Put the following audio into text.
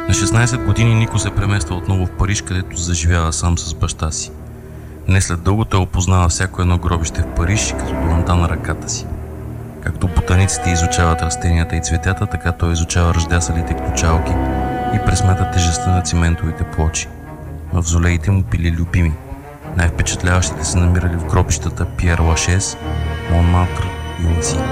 На 16 години Нико се премества отново в Париж, където заживява сам с баща си. Не след дълго той опознава всяко едно гробище в Париж, като дланта на ръката си. Както ботаниците изучават растенията и цветята, така той изучава ръждясалите ключалки и пресмята тежестта на циментовите плочи. Мавзолеите му били любими. Най-впечатляващите се намирали в гробищата Пиер Лашез, Монмартр и Ласи.